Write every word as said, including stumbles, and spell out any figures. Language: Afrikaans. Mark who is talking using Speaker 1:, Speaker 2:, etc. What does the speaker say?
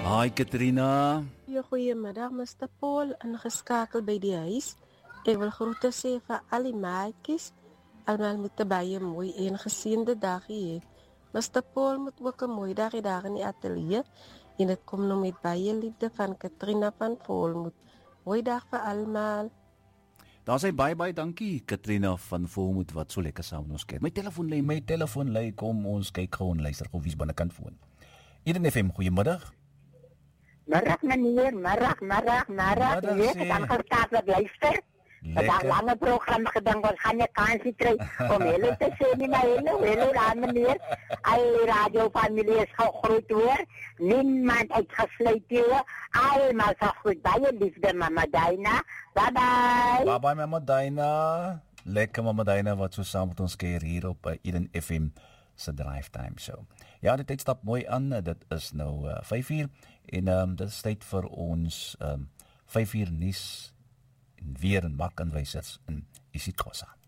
Speaker 1: Hi Katrina.
Speaker 2: Ja, goeiemiddag mister Paul, ingeskakel by die huis. Ek wil groete sê vir al die maatjies. Almal moet 'n baie mooi en geseënde dag hê. mister Paul moet ook 'n mooi dag hê daar in die ateljee. En dit kom nou met baie liefde van Katrina van Volmoed. Mooi dag vir almal.
Speaker 1: Daar sê baie baie dankie Katrina van Volmoed wat so lekker saam met ons kyk. My telefoon lê, my telefoon lê, kom ons kyk gou en luister gou wie's binnekant foon. Eden F M, goeiemiddag.
Speaker 3: Middag meneer, middag, middag, middag.
Speaker 1: Middag,
Speaker 3: Jy
Speaker 1: sê.
Speaker 3: het aan gestaat wat luister. Dat
Speaker 1: Lekker.
Speaker 3: daar lange programma gedink ons gaan jy kansie kry om hele te sê nie maar hele, hele daar meneer. Al die radiofamilie is gou groot hoor. Niemand uitgesluit hier. Almal so goed. Baie liefde mama Daina. Bye bye.
Speaker 1: Bye bye Mama Daina. Lekker Mama Daina wat so saam met ons keer hier op uh, Eden F M se Drive Time Show. Ja, dit tyd stap mooi aan. Dit is nou uh, vyf uur en um, dit is tyd vir ons um, vyf uur nuus en weer en mak en wysers in isiXhosa.